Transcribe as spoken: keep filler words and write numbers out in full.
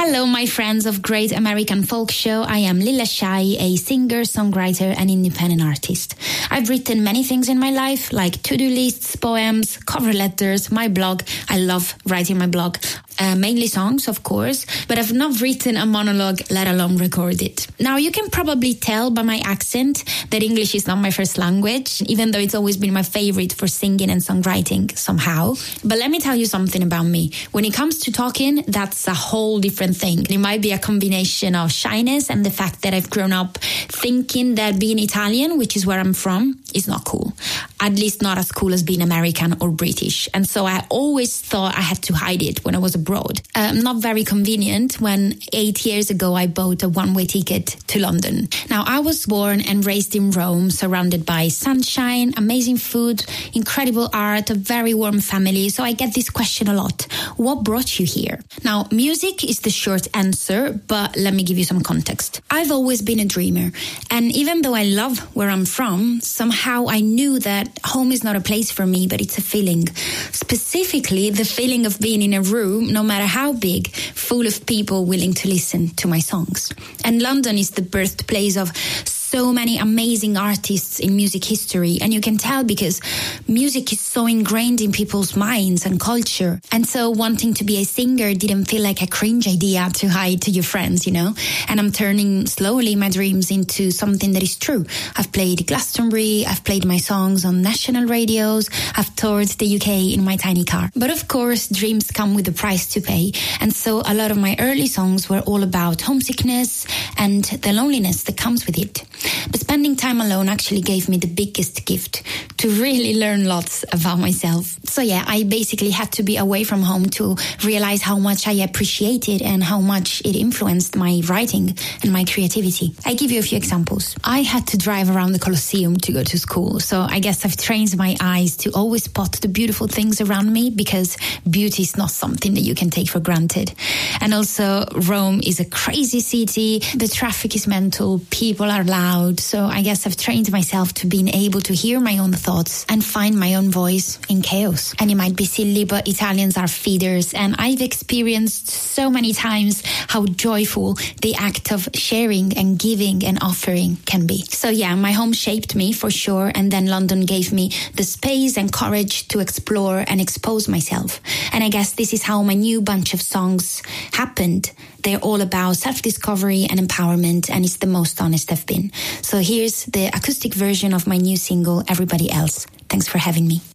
Hello, my friends of Great American Folk Show. I am Lilla Shai, a singer, songwriter, and independent artist. I've written many things in my life, like to-do lists, poems, cover letters, my blog. I love writing my blog. Uh, mainly songs, of course, but I've not written a monologue, let alone record it. Now, you can probably tell by my accent that English is not my first language, even though it's always been my favorite for singing and songwriting somehow. But let me tell you something about me. When it comes to talking, that's a whole different thing. It might be a combination of shyness and the fact that I've grown up thinking that being Italian, which is where I'm from, is not cool. At least not as cool as being American or British. And so I always thought I had to hide it when I was abroad. Um, not very convenient when eight years ago I bought a one-way ticket to London. Now, I was born and raised in Rome, surrounded by sunshine, amazing food, incredible art, a very warm family. So I get this question a lot. What brought you here? Now, music is the short answer, but let me give you some context. I've always been a dreamer. And even though I love where I'm from, somehow I knew that home is not a place for me, but it's a feeling. Specifically, the feeling of being in a room, no matter how big, full of people willing to listen to my songs. And London is the birthplace of so many amazing artists in music history. And you can tell because music is so ingrained in people's minds and culture. And so wanting to be a singer didn't feel like a cringe idea to hide to your friends, you know. And I'm turning slowly my dreams into something that is true. I've played Glastonbury, I've played my songs on national radios, I've toured the U K in my tiny car. But of course, dreams come with a price to pay. And so a lot of my early songs were all about homesickness and the loneliness that comes with it. But spending time alone actually gave me the biggest gift, to really learn lots about myself. So yeah, I basically had to be away from home to realize how much I appreciate it and how much it influenced my writing and my creativity. I give you a few examples. I had to drive around the Colosseum to go to school. So I guess I've trained my eyes to always spot the beautiful things around me, because beauty is not something that you can take for granted. And also, Rome is a crazy city. The traffic is mental. People are loud. So I guess I've trained myself to being able to hear my own thoughts and find my own voice in chaos. And it might be silly, but Italians are feeders. And I've experienced so many times how joyful the act of sharing and giving and offering can be. So yeah, my home shaped me for sure. And then London gave me the space and courage to explore and expose myself. And I guess this is how my new bunch of songs happened. They're all about self-discovery and empowerment, and it's the most honest I've been. So here's the acoustic version of my new single, Everybody Else. Thanks for having me.